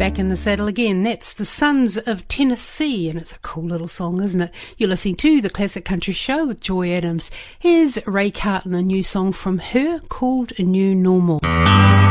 Back in the saddle again. That's the Sons of Tennessee, and it's a cool little song, isn't it? You're listening to The Classic Country Show with Joy Adams. Here's Ray Carlton, a new song from her called A New Normal.